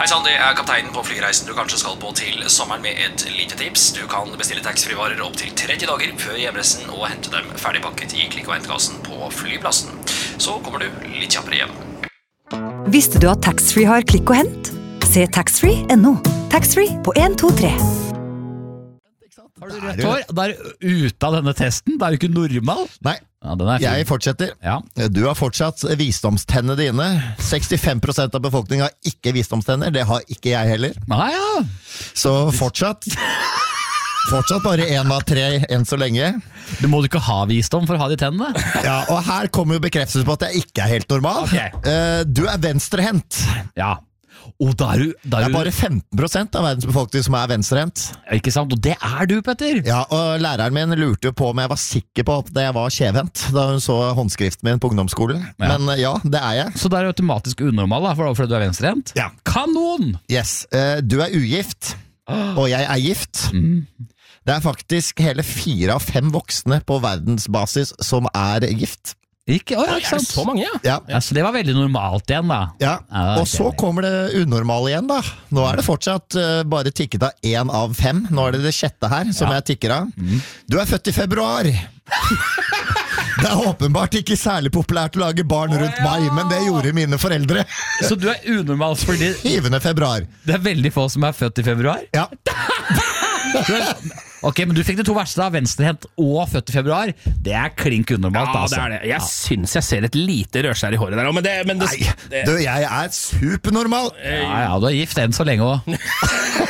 Hei sann, det kapteinen på flyreisen du kanskje skal på til sommeren med et lite tips. Du kan bestille taxfree-varer opp til 30 dager før hjemreisen og hente dem ferdigpakket i klikk- og hentekassen på flyplassen. Så kommer du litt kjappere hjem. Visste du at taxfree har klikk og hent? Se taxfree.no. Taxfree på 1, 2, 3. Har du rett hår? Da er du ute av denne testen. Da er du ikke normal. Nei, ja, jeg fortsetter. Ja. Du har fortsatt visdomstennene dine. 65% av befolkningen har ikke visdomstenner. Det har ikke jeg heller. Ja. Så fortsatt bare 1 av 3 enn så lenge. Du må ikke ha visdom for å ha de tennene. Ja, og her kommer jo bekreftelse på at jeg ikke er helt normal. Ok. Du er venstrehendt. Ja. Og da er du Det er bare 15% av verdens befolkning som er venstrehendt. Ikke sant? Og det er du, Petter. Ja, og læreren min lurte jo på om jeg var sikker på at jeg var skjevhendt da hun så håndskriften min på ungdomsskolen. Ja. Men ja, det er jeg. Så da er du automatisk unormal da, fordi du er venstrehendt? Ja. Kanon! Yes, du er ugift, og jeg er gift. Det er faktisk hele 4 av 5 voksne på verdensbasis som er gift. Ikke Er det så mange, ja? Ja, så det var veldig normalt igjen da. Ja. Ja, Og så kommer det unormale igjen da. Nå er det fortsatt bare tikket av 1 av 5. Nå er det 6. her som jeg tikker av. Du er født i februar. Det er åpenbart ikke særlig populært å lage barn rundt meg, men det gjorde mine foreldre. Så du er unormal fordi 7. februar. det er veldig få som er født i februar? Ja. Ok, men du fikk de 2 verste da, venstrehendt og født i februar. Det er klink unormalt, Ja, altså. det er det. Jeg synes jeg ser et lite rørskjær i håret der også, men det Nei, du, jeg er supernormal. Ja, du er gift enn så lenge også.